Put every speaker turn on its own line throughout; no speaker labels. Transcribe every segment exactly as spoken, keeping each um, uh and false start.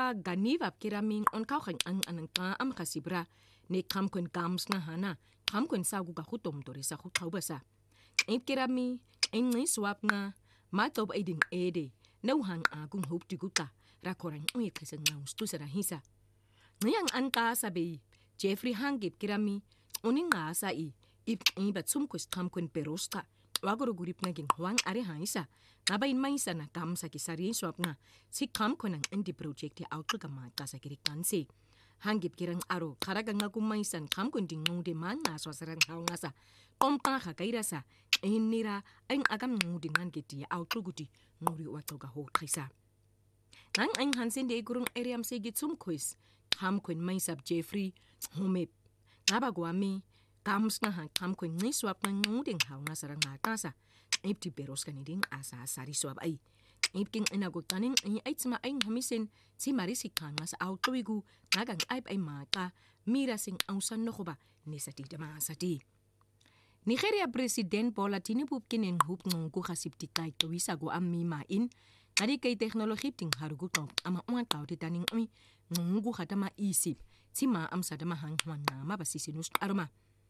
ganiva kiramin on kau khang ang anang ka am kasibra ne kam kun gams na hana kam kun sa gu ga khutom tori sa khu thau basa ip kirami in ni swap nga ma tob aiding ede no hang a gung hop ti guta ra korang ui khisen na stu sara hisa niyang an ka sabi Jeffrey hangip kirami uning nga sa i ip i bat sum kus kam kun perosta wagoro gurip na ging huang are haisa ngabain maisa na kam sa kisari swap nga si kam kunang indi project ya outlook ma ta sa kiri kansi hangip kirang aro karaga nga kumaisan kam kun ding ngode man na so sarang haw nga sa kompa kha kaira sa inira ang agam ngudi ngan geti outlook guti nguri wa to ga ho thaisa nang ang hansin de gurung area se gitsum quiz kam kun maisap Jeffrey homep ngaba gwami kams nga han kam kun ni swap nga nguding haw nga sarang ma ta sa ip ti peros kaniding asa sari swap ai ip king inago taning ai aitsma ai homisen si marisi kan mas autoigu nagang aip ai mata mira sing ausan no khoba ni sati dama sati Nigeria President Bola Tinubu kinen hup ngongu khasipti kai to wisa go ammi ma in ari kai teknologi ting harugu to ama on taw de taning mi ngongu khatama isip sima am sadama hang hwana ma basisinus arma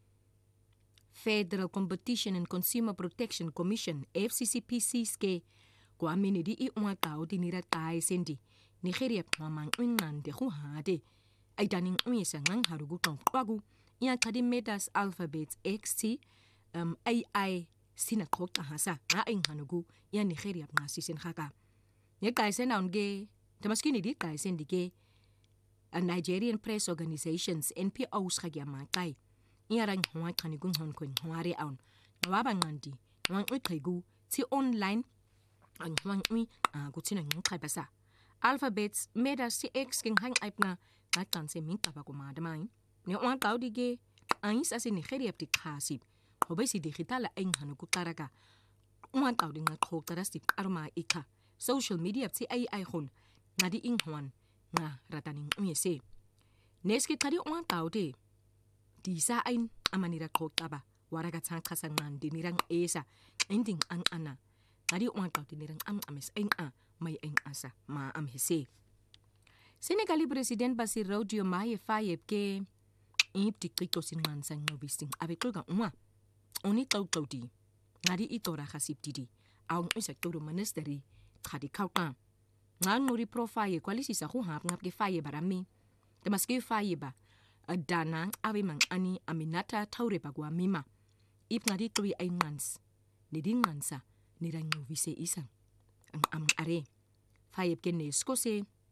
Federal Competition and Consumer Protection Commission F C C P C ske kwa mini di i on taw di nira tai sendi Nigeria mamang unnan de khu ha de ai taning mi sangang harugu to kwagu ya kadi metas alphabets xt um ai ai sina khokta hasa na ing hanugu ya Nigeria ngasi sen khaka ne kai sen aunge tamaskini di kai sen dige a Nigerian Press Organizations N P Os khagya ma kai yarang hwa khanigung hon kun hware aun wabangandi wang ukhaigu ti online ang hwang ui a gutina ng kai basa alphabets metas ti x king hang aipna na tanse min ka ba ko ma damai ne wang taw dige ang isa si Nigeria ti khasip hobai si digital ang hanugu taraga wang taw dinga khok tarasip arma ikha social media ti ai ai hon ngadi ing hwan nga rataning uyese neski tari wang taw de di sa ain amanira khok taba waraga chang khasang man dinirang esa ending ang ana ngadi wang taw dinirang am ames ing a mai ing asa ma am hese Senegali President Bassirou Diomaye Faye ke ip tikiko sin man sang no bising abekul ga umwa oni taw taw di ngadi itora khasip didi aung isa toro ministeri khadi khawta ngan nuri profile kwalisi sa khu hap ngap ke Faye barami temaske Faye ba adanang abe mang ani Aminata Taure bagwa mima ip ngadi tui ay ngans ni ding ngansa ni rang no vise isang ang am are Faye ke ne skose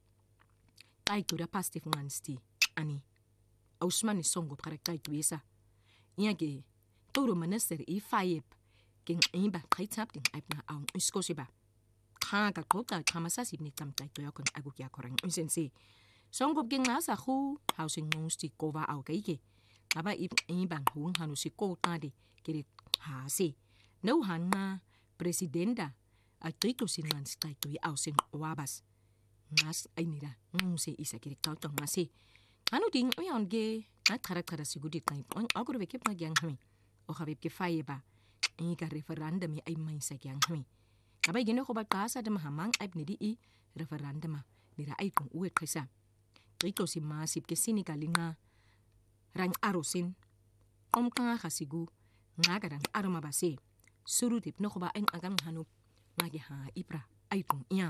ay tura pastif ngansti ani Ausman songo karakay tuisa iage toro minister i Faye king imba kaitap ding aip na aung iskose ba kha ka kota kamasasib ni tamtay to yakon agukya korang insensi Songgop ging nasa khu housing nosti kova au kaike aba ip ibang hung hanu si ko tadi kiri ha si no hanna presidenta a trito sin man stai to i au sin wabas ngas ainira nguse isa kiri tau tong nasi anu ding uyon ge at kara kara sigudi kai on aguru vekep na gyang hami o habib ke Faye ba i ka referendum i ai mai sa gyang hami aba gino ko ba kasa de mahamang aip ni di i referendum nira ai kong uet kaisa Ito si masip ke Senegali nga rang arosin om ka khasigu nga garang aroma base surutip no ba ang agam hanup ngagi ha ipra ay kung iya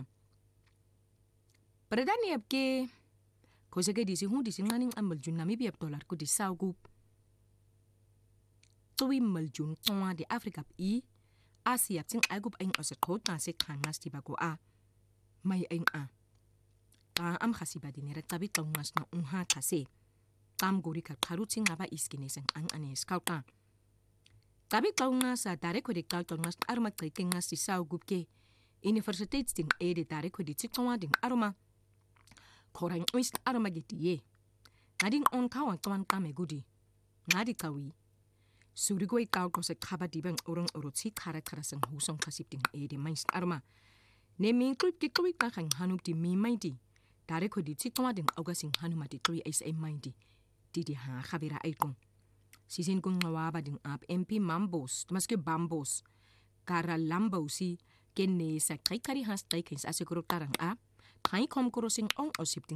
Pradani apke ko sege di si hundi sin nganing ambal jun Namibia dollar ko di saugu tuwi maljun twa di Africa i Asia ting agup ang osat ko ta se khanas ti bago a may ang a Ta am khasiba dinera tabi tongas na unha tase tam gori ka karuting aba iskinesang ang anes kauta tabi tongas sa dare ko dik tongas arma taikenga si saugup ke university din ede dare ko dik tongwa din arma korang wis arma getiye nading on kawan tuan kame gudi nadi kawi surigoi kau ko se khaba dibang orang orotsi khara khara sang husong khasip din ede mais arma ne min klip ke kwi ka khang hanup di mi mai di Dare ko di titwa ding augasing hanuma di three is a mindy. Didi ha khabira aikong. Sisin kung ngawaba ding up M P Mambos, maske Bambos. Kara lambo si kenne sa kai kari has tai kins asiguro tarang a. Kai kom korosing ong osip